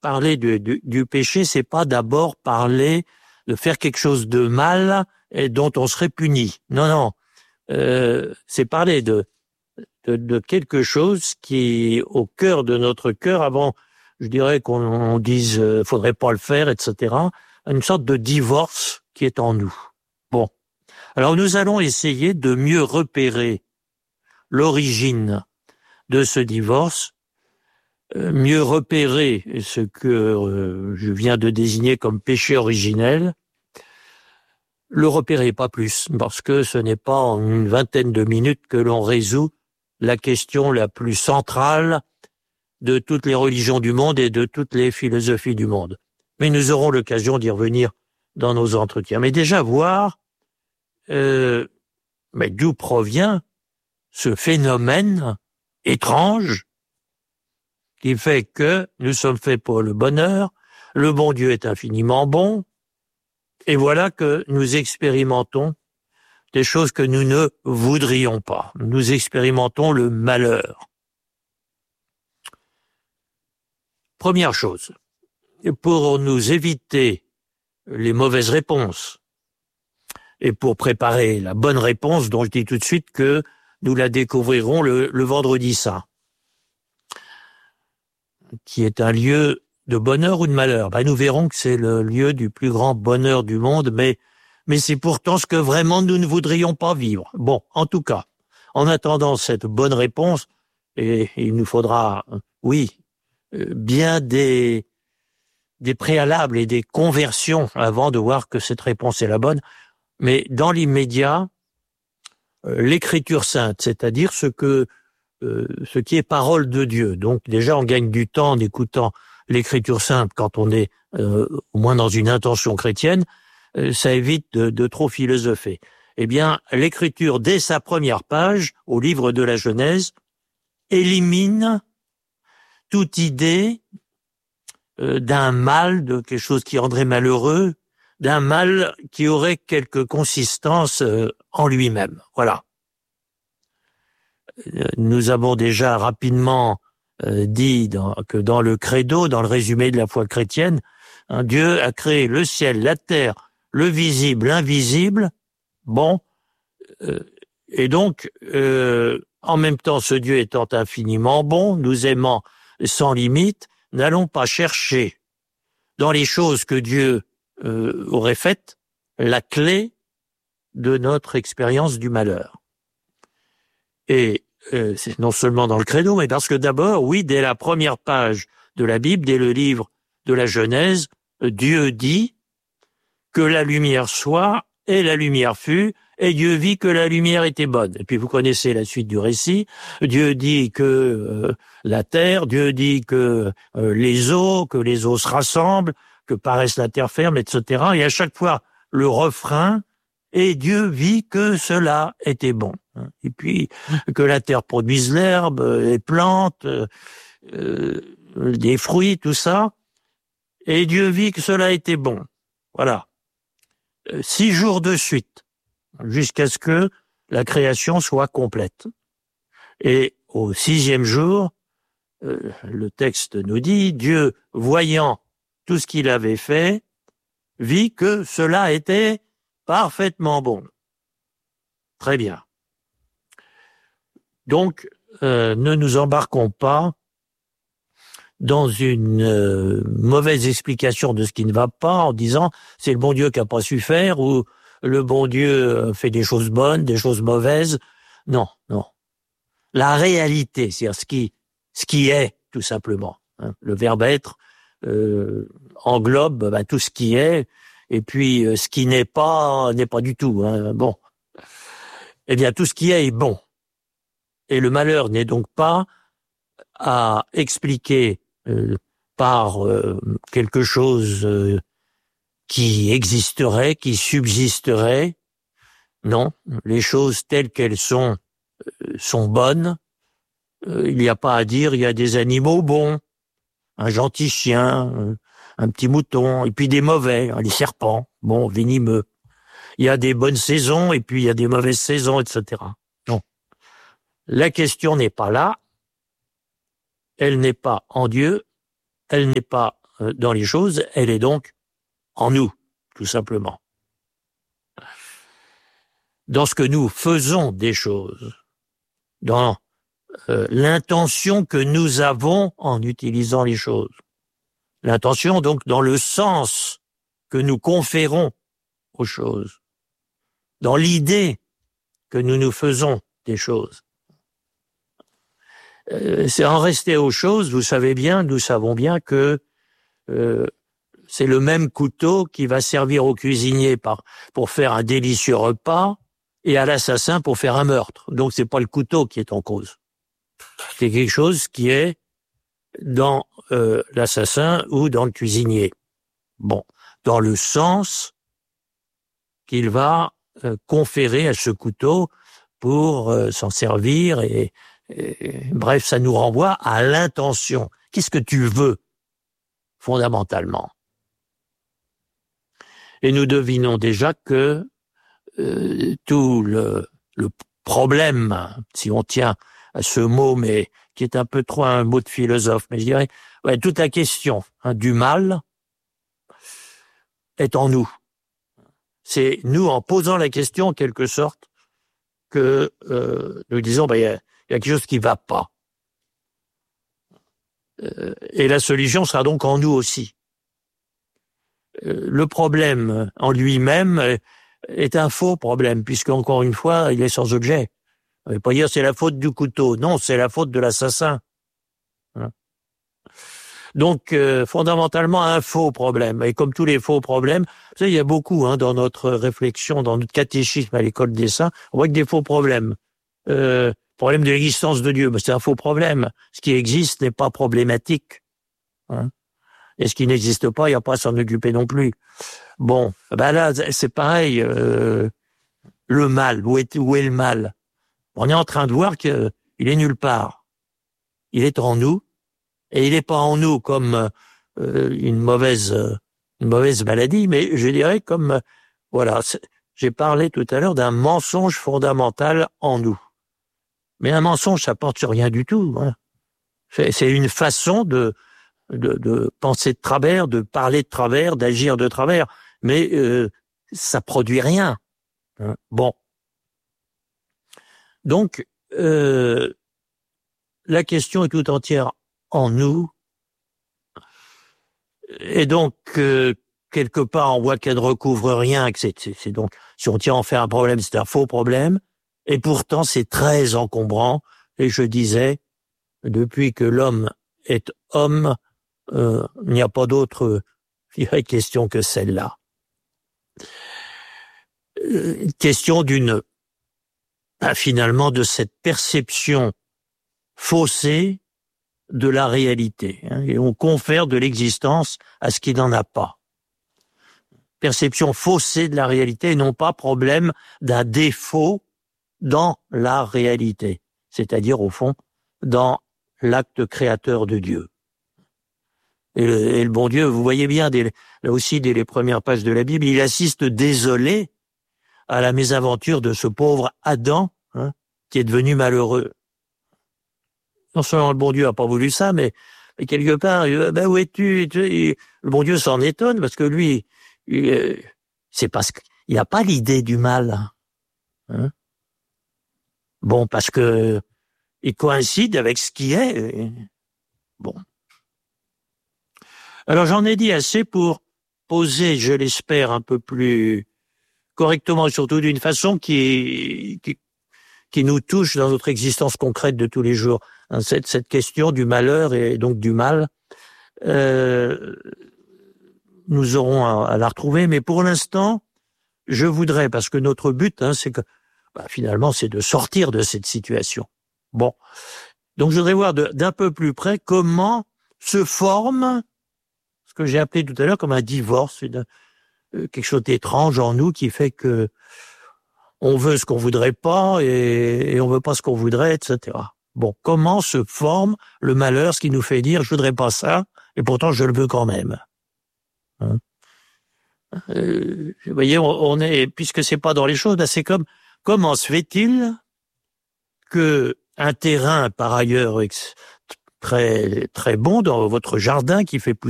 parler du péché, c'est pas d'abord parler de faire quelque chose de mal et dont on serait puni. Non, non. C'est parler de quelque chose qui est au cœur de notre cœur avant, je dirais qu'on dise faudrait pas le faire, etc. Une sorte de divorce qui est en nous. Bon. Alors nous allons essayer de mieux repérer l'origine de ce divorce, mieux repérer ce que je viens de désigner comme péché originel, le repérer, pas plus, parce que ce n'est pas en une vingtaine de minutes que l'on résout la question la plus centrale de toutes les religions du monde et de toutes les philosophies du monde. Mais nous aurons l'occasion d'y revenir dans nos entretiens. Mais déjà voir mais d'où provient ce phénomène étrange qui fait que nous sommes faits pour le bonheur, le bon Dieu est infiniment bon, et voilà que nous expérimentons des choses que nous ne voudrions pas. Nous expérimentons le malheur. Première chose, pour nous éviter les mauvaises réponses et pour préparer la bonne réponse, dont je dis tout de suite que nous la découvrirons le vendredi saint, qui est un lieu de bonheur ou de malheur. Nous verrons que c'est le lieu du plus grand bonheur du monde, mais c'est pourtant ce que vraiment nous ne voudrions pas vivre. Bon, en tout cas, en attendant cette bonne réponse, et il nous faudra, bien des préalables et des conversions avant de voir que cette réponse est la bonne. Mais dans l'immédiat, l'écriture sainte, c'est-à-dire ce qui est parole de Dieu. Donc déjà, on gagne du temps en écoutant l'écriture sainte quand on est au moins dans une intention chrétienne, ça évite de trop philosopher. Eh bien, l'écriture, dès sa première page, au livre de la Genèse, élimine toute idée d'un mal, de quelque chose qui rendrait malheureux, d'un mal qui aurait quelque consistance en lui-même. Voilà. Nous avons déjà rapidement dit que dans le credo, dans le résumé de la foi chrétienne, Dieu a créé le ciel, la terre, le visible, l'invisible. Bon, et donc, en même temps, ce Dieu étant infiniment bon, nous aimant sans limite, n'allons pas chercher dans les choses que Dieu aurait faites la clé de notre expérience du malheur. Et c'est non seulement dans le credo, mais parce que d'abord, oui, dès la première page de la Bible, dès le livre de la Genèse, Dieu dit que la lumière soit, et la lumière fut, et Dieu vit que la lumière était bonne. Et puis vous connaissez la suite du récit. Dieu dit que la terre, Dieu dit que les eaux se rassemblent, que paraisse la terre ferme, etc. Et à chaque fois, le refrain, et Dieu vit que cela était bon. Et puis, que la terre produise l'herbe, les plantes, des fruits, tout ça. Et Dieu vit que cela était bon. Voilà. 6 jours de suite, jusqu'à ce que la création soit complète. Et au 6e jour, le texte nous dit, Dieu, voyant tout ce qu'il avait fait, vit que cela était parfaitement bon. Très bien. Donc, ne nous embarquons pas dans une mauvaise explication de ce qui ne va pas en disant c'est le bon Dieu qui n'a pas su faire ou le bon Dieu fait des choses bonnes, des choses mauvaises. Non, non. La réalité, c'est-à-dire ce qui est, tout simplement. Le verbe être englobe tout ce qui est, et puis ce qui n'est pas du tout. Bon. Eh bien, tout ce qui est bon. Et le malheur n'est donc pas à expliquer par quelque chose qui existerait, qui subsisterait. Non, les choses telles qu'elles sont bonnes. Il n'y a pas à dire, il y a des animaux bons, un gentil chien, un petit mouton, et puis des mauvais, les serpents, bon, venimeux. Il y a des bonnes saisons, et puis il y a des mauvaises saisons, etc. Non. La question n'est pas là. Elle n'est pas en Dieu, elle n'est pas dans les choses, elle est donc en nous, tout simplement. Dans ce que nous faisons des choses, dans l'intention que nous avons en utilisant les choses. L'intention, donc, dans le sens que nous conférons aux choses, dans l'idée que nous nous faisons des choses. C'est en rester aux choses, nous savons bien que c'est le même couteau qui va servir au cuisinier pour faire un délicieux repas et à l'assassin pour faire un meurtre. Donc c'est pas le couteau qui est en cause. C'est quelque chose qui est dans l'assassin ou dans le cuisinier. Bon, dans le sens qu'il va conférer à ce couteau pour s'en servir et bref, ça nous renvoie à l'intention. Qu'est-ce que tu veux, fondamentalement? Et nous devinons déjà que tout le problème, si on tient à ce mot, mais qui est un peu trop un mot de philosophe, mais je dirais, toute la question du mal est en nous. C'est nous, en posant la question, en quelque sorte, que nous disons, il y a quelque chose qui va pas. Et la solution sera donc en nous aussi. Le problème en lui-même est un faux problème, puisque encore une fois, il est sans objet. On ne va pas dire c'est la faute du couteau. Non, c'est la faute de l'assassin. Donc, fondamentalement, un faux problème. Et comme tous les faux problèmes, vous savez, il y a beaucoup dans notre réflexion, dans notre catéchisme à l'école des saints, on voit que des faux problèmes. Problème de l'existence de Dieu, c'est un faux problème. Ce qui existe n'est pas problématique. Et ce qui n'existe pas, il n'y a pas à s'en occuper non plus. Bon, là, c'est pareil. Le mal, où est le mal? On est en train de voir qu'il est nulle part. Il est en nous, et il n'est pas en nous comme une mauvaise maladie, mais je dirais comme, j'ai parlé tout à l'heure d'un mensonge fondamental en nous. Mais un mensonge, ça porte sur rien du tout. C'est une façon de penser de travers, de parler de travers, d'agir de travers, mais ça produit rien. Bon. Donc, la question est tout entière en nous, et donc, quelque part, on voit qu'elle ne recouvre rien, que c'est donc, si on tient à en faire un problème, c'est un faux problème, et pourtant, c'est très encombrant, et je disais, depuis que l'homme est homme, il n'y a pas d'autre question que celle-là. Question finalement de cette perception faussée de la réalité. Et on confère de l'existence à ce qui n'en a pas. Perception faussée de la réalité et non pas problème d'un défaut dans la réalité. C'est-à-dire, au fond, dans l'acte créateur de Dieu. Et le bon Dieu, vous voyez bien, là aussi, dès les premières pages de la Bible, il assiste désolé à la mésaventure de ce pauvre Adam, qui est devenu malheureux. Non seulement le bon Dieu a pas voulu ça, mais quelque part, où es-tu? Le bon Dieu s'en étonne, parce que lui, c'est parce qu'il n'a pas l'idée du mal. Bon, parce que il coïncide avec ce qui est. Bon. Alors j'en ai dit assez pour poser, je l'espère, un peu plus correctement, surtout d'une façon qui nous touche dans notre existence concrète de tous les jours. Cette question du malheur et donc du mal, nous aurons à la retrouver, mais pour l'instant, je voudrais, parce que notre but, c'est que finalement, c'est de sortir de cette situation. Bon, donc je voudrais voir d'un peu plus près comment se forme ce que j'ai appelé tout à l'heure comme un divorce, quelque chose d'étrange en nous qui fait que on veut ce qu'on voudrait pas et on veut pas ce qu'on voudrait, etc. Bon, comment se forme le malheur, ce qui nous fait dire je voudrais pas ça et pourtant je le veux quand même. Vous voyez, on est, puisque c'est pas dans les choses, c'est comme comment se fait-il que un terrain par ailleurs très très bon dans votre jardin qui fait pousser